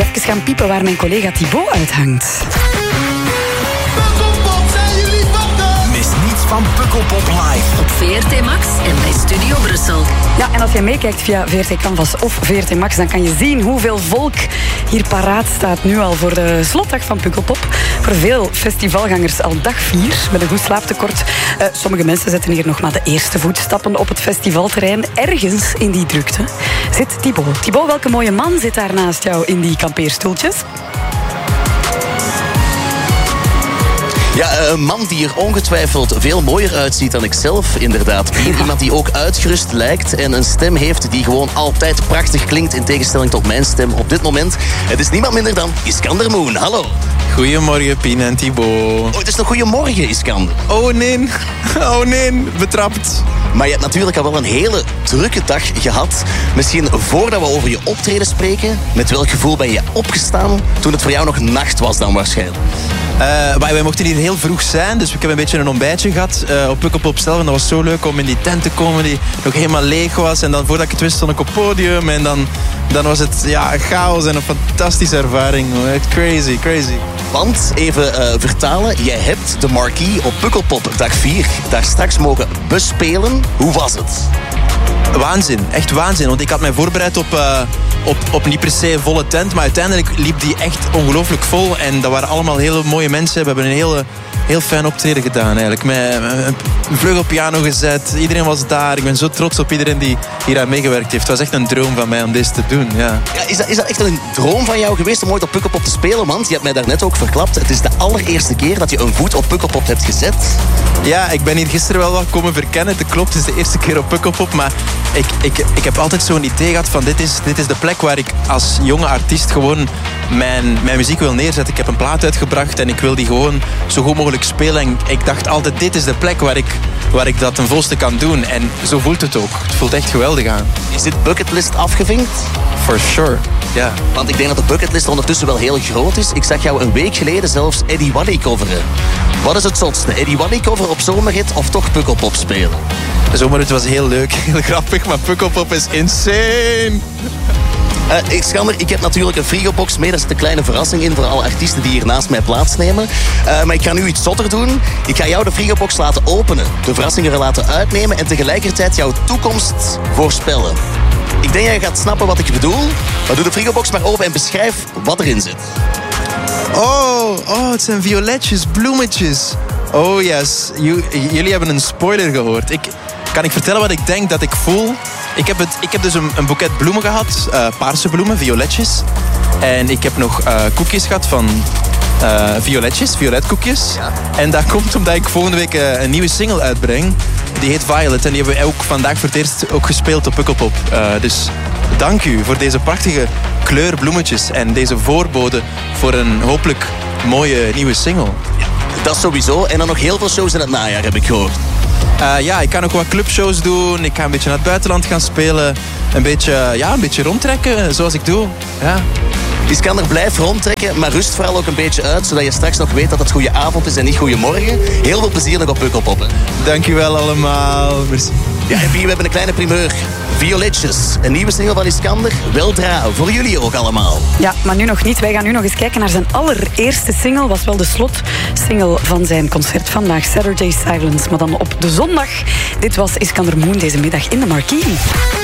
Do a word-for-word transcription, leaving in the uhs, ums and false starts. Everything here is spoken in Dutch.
even gaan piepen waar mijn collega Thibaut uithangt. Mis niets van Pukkelpop live. Op V R T Max en bij Studio Brussel. Ja, en als je meekijkt via V R T Canvas of V R T Max, dan kan je zien hoeveel volk hier paraat staat nu al voor de slotdag van Pukkelpop. Voor veel festivalgangers al dag vier, met een goed slaaptekort. Uh, sommige mensen zetten hier nog maar de eerste voetstappen op het festivalterrein. Ergens in die drukte zit Thibaut. Thibaut, welke mooie man zit daar naast jou in die kampeerstoeltjes? Ja, een man die er ongetwijfeld veel mooier uitziet dan ik zelf, inderdaad. Iemand die ook uitgerust lijkt en een stem heeft die gewoon altijd prachtig klinkt, in tegenstelling tot mijn stem op dit moment. Het is niemand minder dan Iskander Moen. Hallo. Goedemorgen, Pien en Thibaut. Oh, het is nog goedemorgen, Iskander. Oh nee, oh nee, betrapt. Maar je hebt natuurlijk al wel een hele drukke dag gehad. Misschien voordat we over je optreden spreken, met welk gevoel ben je opgestaan toen het voor jou nog nacht was dan waarschijnlijk? Uh, maar wij mochten hier heel vroeg zijn, dus ik heb een beetje een ontbijtje gehad uh, op Pukkelpop zelf. En dat was zo leuk om in die tent te komen die nog helemaal leeg was. En dan voordat ik het wist stond ik op het podium. En dan, dan was het ja, chaos en een fantastische ervaring. Echt crazy, crazy. Want, even uh, vertalen, jij hebt de marquee op Pukkelpop dag vier daar straks mogen bespelen. Hoe was het? Waanzin, echt waanzin. Want ik had mij voorbereid op, uh, op, op niet per se een volle tent. Maar uiteindelijk liep die echt ongelooflijk vol. En dat waren allemaal hele mooie mensen. We hebben een hele, heel fijn optreden gedaan eigenlijk. Met een vleugelpiano gezet. Iedereen was daar. Ik ben zo trots op iedereen die hier aan meegewerkt heeft. Het was echt een droom van mij om dit te doen. Ja. Ja, is, dat, is dat echt een droom van jou geweest om ooit op Pukkelpop te spelen? Want je hebt mij daarnet ook verklapt. Het is de allereerste keer dat je een voet op Pukkelpop hebt gezet. Ja, ik ben hier gisteren wel wat komen verkennen. Het klopt, het is de eerste keer op Pukkelpop. Maar ik, ik, ik heb altijd zo'n idee gehad van dit is, dit is de plek waar ik als jonge artiest gewoon mijn, mijn muziek wil neerzetten. Ik heb een plaat uitgebracht en ik wil die gewoon zo goed mogelijk spelen. En ik dacht altijd, dit is de plek waar ik, waar ik dat ten volste kan doen. En zo voelt het ook. Het voelt echt geweldig aan. Is dit bucketlist afgevinkt? For sure, ja. Yeah. Want ik denk dat de bucketlist ondertussen wel heel groot is. Ik zag jou een week geleden zelfs Eddie Waddy coveren. Wat is het zotste? Eddie Waddy cover op Zomerhit of toch Pukkelpop spelen? De Zomerhit was heel leuk, heel grappig, maar Pukkelpop is insane. Uh, ik, Schander, ik heb natuurlijk een frigobox mee. Daar zit een kleine verrassing in voor alle artiesten die hier naast mij plaatsnemen. Uh, maar ik ga nu iets zotter doen. Ik ga jou de frigobox laten openen, de verrassingen er laten uitnemen en tegelijkertijd jouw toekomst voorspellen. Ik denk dat je gaat snappen wat ik bedoel. Maar doe de frigobox maar open en beschrijf wat erin zit. Oh, oh, het zijn violetjes, bloemetjes. Oh yes, J- jullie hebben een spoiler gehoord. Ik, kan ik vertellen wat ik denk dat ik voel? Ik heb, het, ik heb dus een, een boeket bloemen gehad. Uh, paarse bloemen, violetjes. En ik heb nog uh, koekjes gehad van uh, violetjes, violetkoekjes. Ja. En dat komt omdat ik volgende week uh, een nieuwe single uitbreng. Die heet Violet. En die hebben we ook vandaag voor het eerst ook gespeeld op Pukkelpop. Uh, dus dank u voor deze prachtige kleurbloemetjes. En deze voorbode voor een hopelijk mooie nieuwe single. Ja, dat sowieso. En dan nog heel veel shows in het najaar, heb ik gehoord. Uh, ja, ik kan ook wat clubshows doen. Ik ga een beetje naar het buitenland gaan spelen. Een beetje, ja, een beetje rondtrekken, zoals ik doe. Ja. Iskander, blijf rondtrekken, maar rust vooral ook een beetje uit, zodat je straks nog weet dat het goede avond is en niet goede morgen. Heel veel plezier nog op Pukkelpop. Dankjewel allemaal. Merci. Ja, en we hebben een kleine primeur. Violetjes, een nieuwe single van Iskander. Weldra, voor jullie ook allemaal. Ja, maar nu nog niet. Wij gaan nu nog eens kijken naar zijn allereerste single. Was wel de slotsingle van zijn concert vandaag, Saturday Silence. Maar dan op de zondag. Dit was Iskander Moen deze middag in de Marquee.